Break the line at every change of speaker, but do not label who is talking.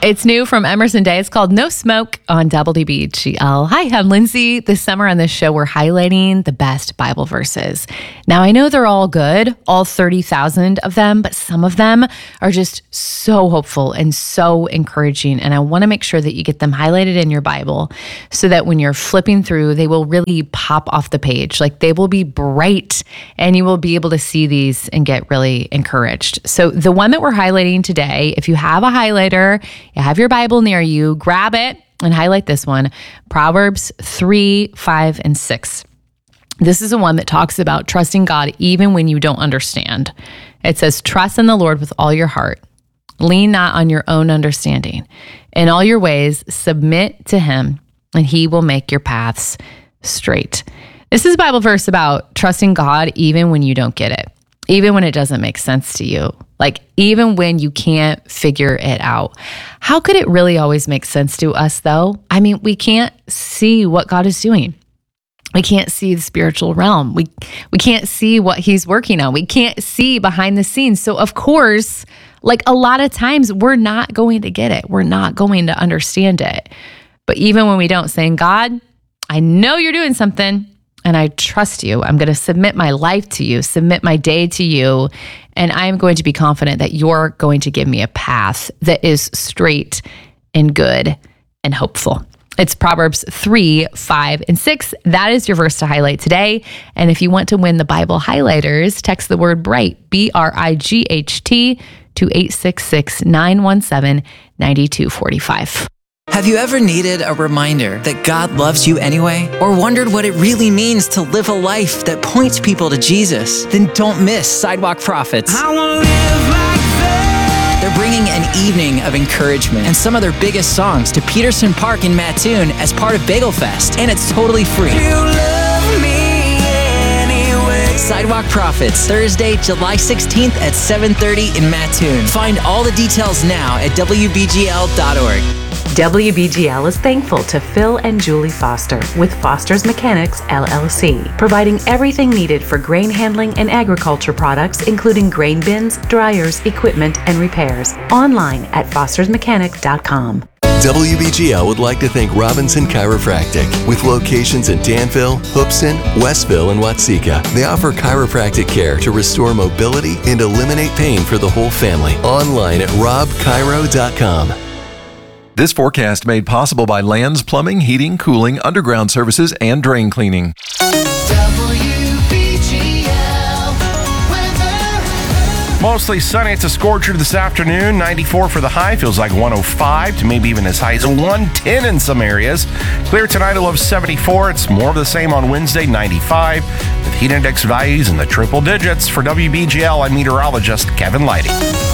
It's new from Emerson Day. It's called No Smoke on WBGL. Hi, I'm Lindsay. This summer on this show, we're highlighting the best Bible verses. Now, I know they're all good, all 30,000 of them, but some of them are just so hopeful and so encouraging. And I want to make sure that you get them highlighted in your Bible so that when you're flipping through, they will really pop off the page. Like they will be bright and you will be able to see these and get really encouraged. So the one that we're highlighting today, if you have a highlighter, you have your Bible near you, grab it and highlight this one, Proverbs 3, 5, and 6. This is the one that talks about trusting God even when you don't understand. It says, trust in the Lord with all your heart. Lean not on your own understanding. In all your ways, submit to him, and he will make your paths straight. This is a Bible verse about trusting God even when you don't get it, even when it doesn't make sense to you. Like, even when you can't figure it out. How could it really always make sense to us, though? I mean, we can't see what God is doing. We can't see the spiritual realm. We can't see what he's working on. We can't see behind the scenes. So, of course, like a lot of times, we're not going to get it. We're not going to understand it. But even when we don't, saying, God, I know you're doing something, and I trust you. I'm going to submit my life to you, submit my day to you, and I'm going to be confident that you're going to give me a path that is straight and good and hopeful. It's Proverbs 3, 5, and 6. That is your verse to highlight today. And if you want to win the Bible highlighters, text the word BRIGHT, BRIGHT, to 866-917-9245.
Have you ever needed a reminder that God loves you anyway? Or wondered what it really means to live a life that points people to Jesus? Then don't miss Sidewalk Prophets.
I wanna live like that.
They're bringing an evening of encouragement and some of their biggest songs to Peterson Park in Mattoon as part of Bagel Fest, and it's totally free.
You love me anyway.
Sidewalk Prophets, Thursday, July 16th at 7:30 in Mattoon. Find all the details now at WBGL.org.
WBGL is thankful to Phil and Julie Foster with Foster's Mechanics, LLC, providing everything needed for grain handling and agriculture products, including grain bins, dryers, equipment, and repairs. Online at fostersmechanic.com.
WBGL would like to thank Robinson Chiropractic. With locations in Danville, Hoopson, Westville, and Watseka, they offer chiropractic care to restore mobility and eliminate pain for the whole family. Online at robchiro.com.
This forecast made possible by Lands Plumbing, Heating, Cooling, Underground Services, and Drain Cleaning.
Mostly sunny. It's a scorcher this afternoon. 94 for the high. Feels like 105 to maybe even as high as 110 in some areas. Clear tonight, a low of 74. It's more of the same on Wednesday, 95. With heat index values in the triple digits. For WBGL, I'm meteorologist Kevin Leidy.